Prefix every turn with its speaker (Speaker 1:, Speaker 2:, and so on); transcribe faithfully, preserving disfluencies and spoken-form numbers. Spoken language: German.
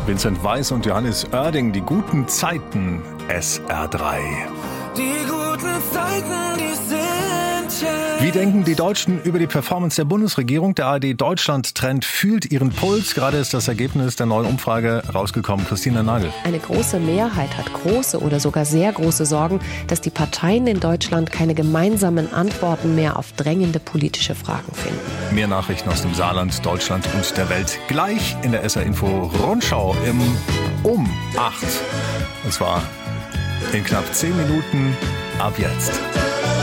Speaker 1: Vincent Weiss und Johannes Oerding, die guten Zeiten, S R drei.
Speaker 2: Die guten Zeiten, die sind jetzt.
Speaker 1: Wie denken die Deutschen über die Performance der Bundesregierung? Der A R D-Deutschland-Trend fühlt ihren Puls. Gerade ist das Ergebnis der neuen Umfrage rausgekommen. Christina Nagel.
Speaker 3: Eine große Mehrheit hat große oder sogar sehr große Sorgen, dass die Parteien in Deutschland keine gemeinsamen Antworten mehr auf drängende politische Fragen finden.
Speaker 1: Mehr Nachrichten aus dem Saarland, Deutschland und der Welt gleich in der S R-Info Rundschau im um acht. Und zwar in knapp zehn Minuten ab jetzt.